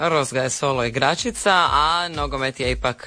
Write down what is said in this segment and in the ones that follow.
Rozga je solo igračica, a nogomet je ipak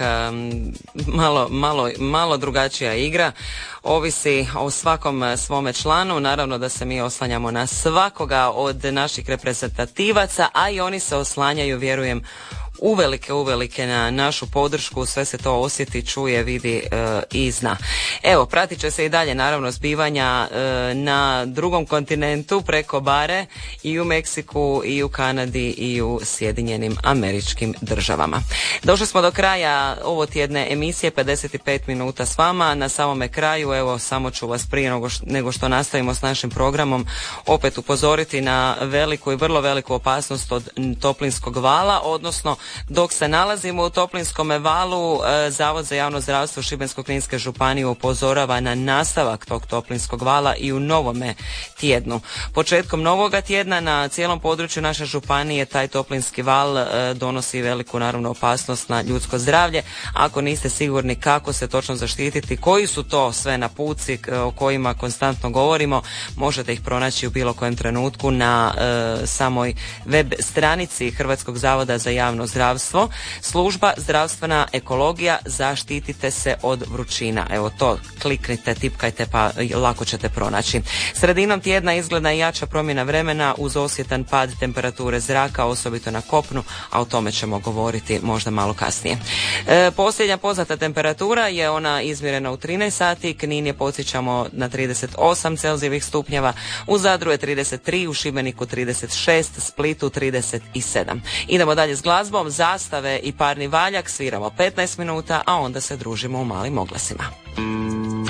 malo drugačija igra. Ovisi o svakom svome članu, naravno da se mi oslanjamo na svakoga od naših reprezentativaca, a i oni se oslanjaju, vjerujem, uvelike na našu podršku. Sve se to osjeti, čuje, vidi i zna. Evo, pratit će se i dalje naravno zbivanja na drugom kontinentu preko bare, i u Meksiku, i u Kanadi, i u Sjedinjenim Američkim Državama. Došli smo do kraja ovo tjedne emisije, 55 minuta s vama. Na samome kraju, evo, samo ću vas prije nego što nastavimo s našim programom opet upozoriti na veliku i vrlo veliku opasnost od toplinskog vala, odnosno dok se nalazimo u toplinskome valu, Zavod za javno zdravstvo Šibensko-kninske županije upozorava na nastavak tog toplinskog vala i u novome tjednu. Početkom novoga tjedna na cijelom području naše županije taj toplinski val donosi veliku naravno opasnost na ljudsko zdravlje. Ako niste sigurni kako se točno zaštititi, koji su to sve napuci o kojima konstantno govorimo, možete ih pronaći u bilo kojem trenutku na samoj web stranici Hrvatskog zavoda za javno zdravstvo. Služba zdravstvena ekologija, zaštitite se od vrućina. Evo to kliknite, tipkajte pa lako ćete pronaći. Sredinom tjedna izgleda i jača promjena vremena uz osjetan pad temperature zraka, osobito na kopnu, a o tome ćemo govoriti možda malo kasnije. Posljednja poznata temperatura je ona izmjerena u 13 sati. Knin je, podsjećamo, na 38 Celzijevih stupnjeva, u Zadru je 33, u Šibeniku 36, Splitu 37. Idemo dalje s glazbom. Zastave i Parni valjak sviramo 15 minuta, a onda se družimo u malim oglasima.